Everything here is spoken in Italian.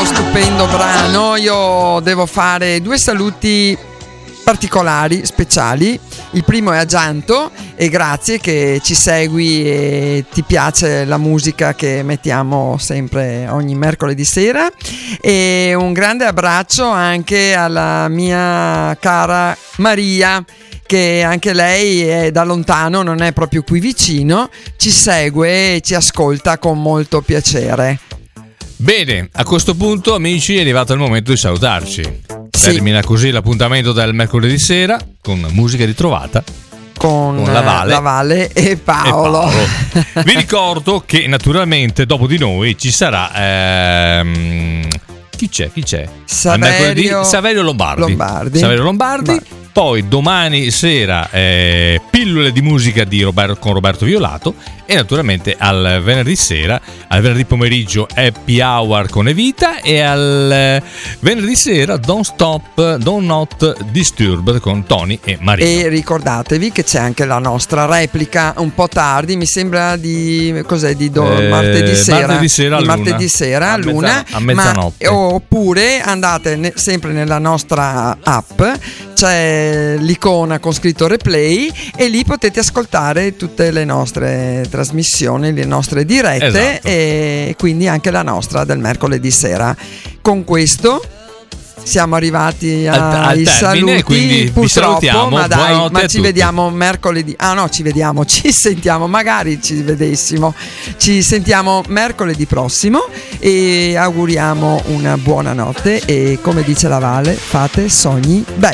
stupendo brano. Io devo fare due saluti particolari, speciali. Il primo è a Gianto, e grazie che ci segui e ti piace la musica che mettiamo sempre ogni mercoledì sera, e un grande abbraccio anche alla mia cara Maria, che anche lei è da lontano, non è proprio qui vicino, ci segue e ci ascolta con molto piacere. Bene, a questo punto, amici, è arrivato il momento di salutarci. Sì. Termina così l'appuntamento del mercoledì sera con musica ritrovata con la Vale e Paolo. Vi ricordo che naturalmente dopo di noi ci sarà chi c'è? Saverio Lombardi. Poi domani sera pillole di musica con Roberto Violato, e naturalmente al venerdì pomeriggio Happy Hour con Evita, e al venerdì sera Don't Not Disturb con Tony e Maria. E ricordatevi che c'è anche la nostra replica un po' tardi, mi sembra martedì sera all'una, a mezzanotte. Oppure andate sempre nella nostra app, c'è l'icona con scritto replay, e lì potete ascoltare tutte le nostre trasmissioni, le nostre dirette, esatto. E quindi anche la nostra del mercoledì sera. Con questo siamo arrivati ai saluti, quindi purtroppo, ma ci vediamo mercoledì. Ci sentiamo, magari ci vedessimo. Ci sentiamo mercoledì prossimo, e auguriamo una buona notte, e come dice la Vale, fate sogni belli.